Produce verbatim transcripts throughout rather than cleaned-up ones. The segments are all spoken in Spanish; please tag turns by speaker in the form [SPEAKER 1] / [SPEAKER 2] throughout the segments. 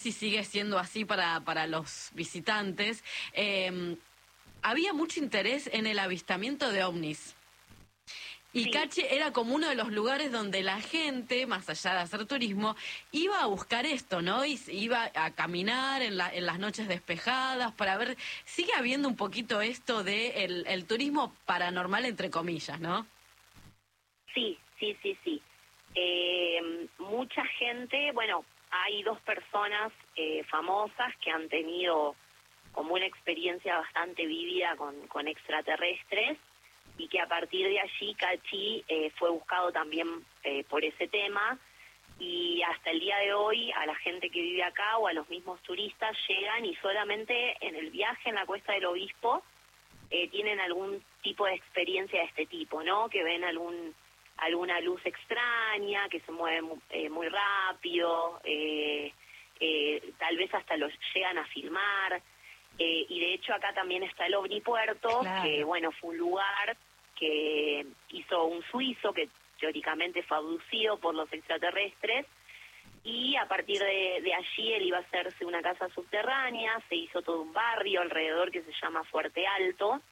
[SPEAKER 1] si sigue siendo así para, para los visitantes, eh, había mucho interés en el avistamiento de ovnis. Y
[SPEAKER 2] Sí.
[SPEAKER 1] Cachi era como uno de los lugares donde la gente, más allá de hacer turismo, iba a buscar esto, ¿no? Y iba a caminar en, la, en las noches despejadas para ver, sigue habiendo un poquito esto de el, el turismo paranormal, entre comillas, ¿no?
[SPEAKER 2] Sí, sí, sí, sí. Eh, mucha gente, bueno, hay dos personas eh, famosas que han tenido como una experiencia bastante vívida con, con extraterrestres, y que a partir de allí Cachi eh, fue buscado también eh, por ese tema, y hasta el día de hoy a la gente que vive acá o a los mismos turistas llegan y solamente en el viaje en la Cuesta del Obispo eh, tienen algún tipo de experiencia de este tipo, ¿no? Que ven algún alguna luz extraña, que se mueve muy, eh, muy rápido, eh, eh, tal vez hasta los llegan a filmar. Eh, y de hecho acá también está el Omnipuerto,
[SPEAKER 1] Claro.
[SPEAKER 2] que bueno, fue un lugar que hizo un suizo que teóricamente fue abducido por los extraterrestres, y a partir de, de allí él iba a hacerse una casa subterránea, se hizo todo un barrio alrededor que se llama Fuerte Alto,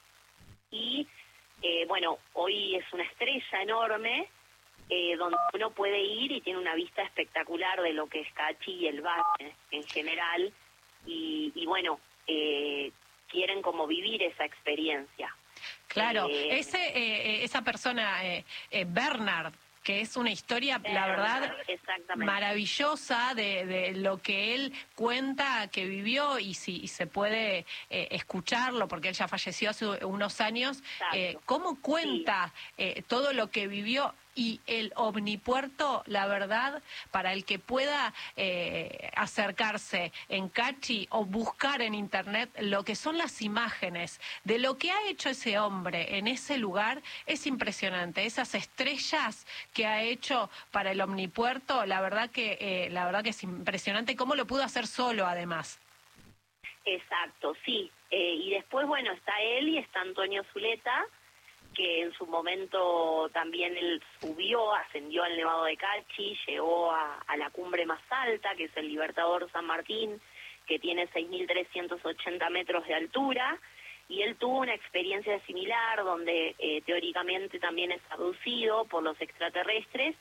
[SPEAKER 2] y eh, bueno, hoy es una estrella enorme, eh, donde uno puede ir y tiene una vista espectacular de lo que es Cachi y el valle en general, y, y bueno, eh, quieren como vivir esa experiencia.
[SPEAKER 1] Claro,
[SPEAKER 2] Eh,
[SPEAKER 1] ese eh, esa persona, eh, eh, Bernard, que es una historia, la verdad,
[SPEAKER 2] exactamente.
[SPEAKER 1] maravillosa de, de lo que él cuenta que vivió, y si y se puede eh, escucharlo, porque él ya falleció hace unos años, eh,
[SPEAKER 2] Exacto.
[SPEAKER 1] cómo cuenta eh, todo lo que vivió. Y el Omnipuerto, la verdad, para el que pueda eh, acercarse en Cachi o buscar en internet lo que son las imágenes de lo que ha hecho ese hombre en ese lugar, es impresionante. Esas estrellas que ha hecho para el Omnipuerto, la verdad que eh, la verdad que es impresionante cómo lo pudo hacer solo, además.
[SPEAKER 2] Exacto, sí. Eh, y después, bueno, está él y está Antonio Zuleta, que en su momento también él subió, ascendió al Nevado de Cachi, llegó a, a la cumbre más alta, que es el Libertador San Martín, que tiene seis mil trescientos ochenta metros de altura, y él tuvo una experiencia similar, donde eh, teóricamente también es abducido por los extraterrestres,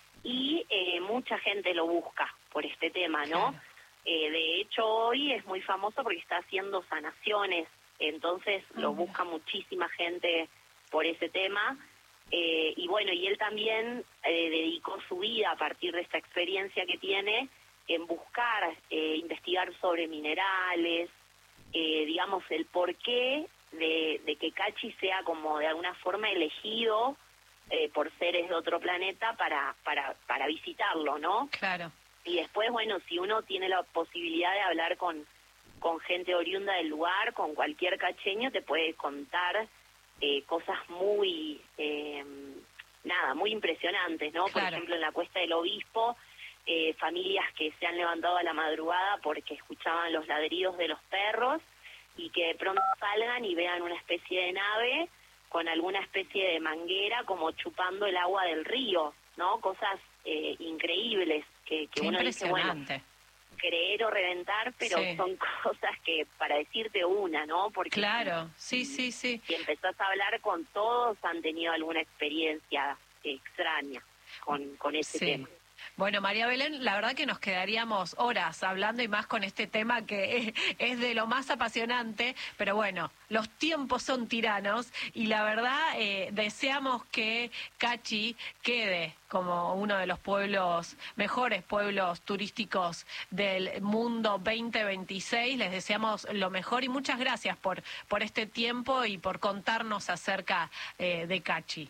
[SPEAKER 2] y eh, mucha gente lo busca por este tema, ¿no?
[SPEAKER 1] Claro.
[SPEAKER 2] Eh, de hecho, hoy es muy famoso porque está haciendo sanaciones, entonces
[SPEAKER 1] Ah,
[SPEAKER 2] lo
[SPEAKER 1] mira.
[SPEAKER 2] busca muchísima gente por ese tema, eh, y bueno, y él también eh, dedicó su vida a partir de esta experiencia que tiene en buscar, eh, investigar sobre minerales, eh, digamos, el porqué de, de que Cachi sea como de alguna forma elegido eh, por seres de otro planeta para, para, para visitarlo, ¿no?
[SPEAKER 1] Claro.
[SPEAKER 2] Y después, bueno, si uno tiene la posibilidad de hablar con, con gente oriunda del lugar, con cualquier cacheño, te puede contar eh, cosas muy, eh, nada, muy impresionantes, ¿no? Por
[SPEAKER 1] Claro.
[SPEAKER 2] ejemplo, en la Cuesta del Obispo, eh, familias que se han levantado a la madrugada porque escuchaban los ladridos de los perros, y que de pronto salgan y vean una especie de nave con alguna especie de manguera como chupando el agua del río, ¿no? Cosas eh, increíbles que, que
[SPEAKER 1] Qué
[SPEAKER 2] uno dice, bueno,
[SPEAKER 1] impresionante.
[SPEAKER 2] creer o reventar, pero
[SPEAKER 1] Sí.
[SPEAKER 2] son cosas que para decirte una, ¿no? Porque
[SPEAKER 1] Claro, sí,
[SPEAKER 2] si,
[SPEAKER 1] sí, sí.
[SPEAKER 2] si empezás a hablar con todos, han tenido alguna experiencia extraña con, con ese
[SPEAKER 1] Sí.
[SPEAKER 2] tema.
[SPEAKER 1] Bueno, María Belén, la verdad que nos quedaríamos horas hablando, y más con este tema que es, es de lo más apasionante, pero bueno, los tiempos son tiranos, y la verdad eh, deseamos que Cachi quede como uno de los pueblos, mejores pueblos turísticos del mundo veinte veintiséis. Les deseamos lo mejor y muchas gracias por, por este tiempo y por contarnos acerca eh, de Cachi.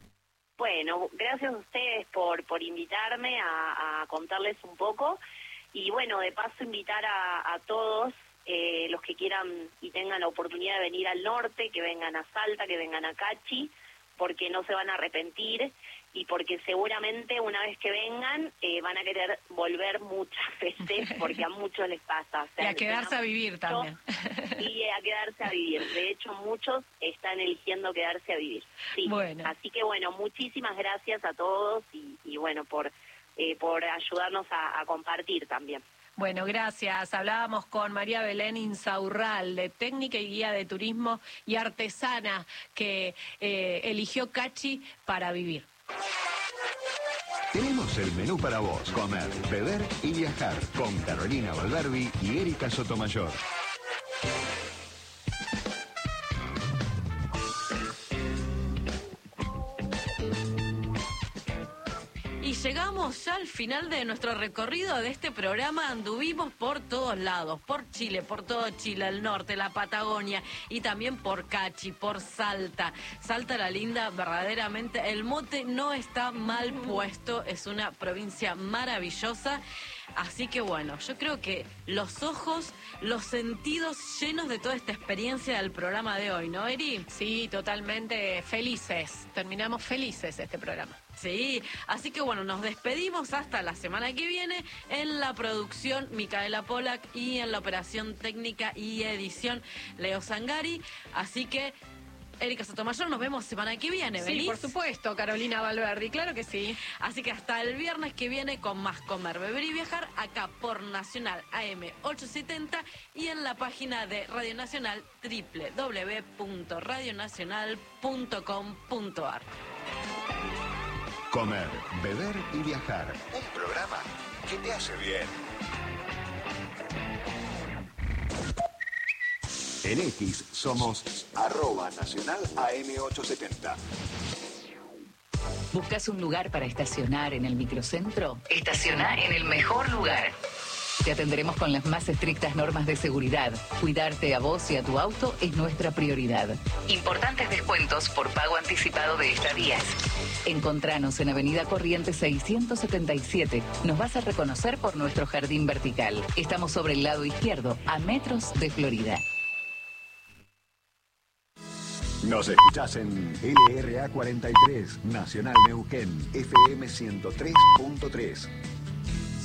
[SPEAKER 2] Bueno, gracias a ustedes por, por invitarme a, a contarles un poco, y bueno, de paso invitar a, a todos eh, los que quieran y tengan la oportunidad de venir al norte, que vengan a Salta, que vengan a Cachi, porque no se van a arrepentir, y porque seguramente una vez que vengan eh, van a querer volver muchas veces, porque a muchos les pasa. O sea,
[SPEAKER 1] Y a quedarse a vivir
[SPEAKER 2] mucho,
[SPEAKER 1] también.
[SPEAKER 2] y a quedarse a vivir. De hecho, muchos están eligiendo quedarse a vivir. Sí.
[SPEAKER 1] Bueno.
[SPEAKER 2] Así que bueno, muchísimas gracias a todos, y, y bueno, por, eh, por ayudarnos a, a compartir también.
[SPEAKER 1] Bueno, gracias. Hablábamos con María Belén Insaurralde, técnica y guía de turismo y artesana que eh, eligió Cachi para vivir.
[SPEAKER 3] Tenemos el menú para vos, comer, beber y viajar con Carolina Valverdi y Erika Sotomayor.
[SPEAKER 4] Y llegamos ya al final de nuestro recorrido de este programa. Anduvimos por todos lados, por Chile, por todo Chile, el norte, la Patagonia y también por Cachi, por Salta. Salta la Linda, verdaderamente el mote no está mal puesto, es una provincia maravillosa. Así que bueno, yo creo que los ojos, los sentidos llenos de toda esta experiencia del programa de hoy, ¿no, Eri?
[SPEAKER 1] Sí, totalmente felices. Terminamos felices este programa.
[SPEAKER 4] Sí, así que bueno, nos despedimos hasta la semana que viene. En la producción, Micaela Polak, y en la operación técnica y edición, Leo Zangari. Así que, Erika Sotomayor, nos vemos semana que viene, ¿venís?
[SPEAKER 1] Sí, por supuesto, Carolina Valverdi, claro que sí.
[SPEAKER 4] Así que hasta el viernes que viene con más Comer, Beber y Viajar, acá por Nacional A M ochocientos setenta y en la página de Radio Nacional, doble u doble u doble u punto radio nacional punto com punto a r.
[SPEAKER 3] Comer, beber y viajar. Un programa que te hace bien. En X somos arroba nacional A M ochocientos setenta.
[SPEAKER 5] ¿Buscas un lugar para estacionar en el microcentro? Estaciona en el mejor lugar. Te atenderemos con las más estrictas normas de seguridad. Cuidarte a vos y a tu auto es nuestra prioridad. Importantes descuentos por pago anticipado de estadías. Encontranos en Avenida Corrientes seiscientos setenta y siete. Nos vas a reconocer por nuestro jardín vertical. Estamos sobre el lado izquierdo, a metros de Florida.
[SPEAKER 3] Nos escuchás en L R A cuarenta y tres, Nacional Neuquén, F M ciento tres punto tres.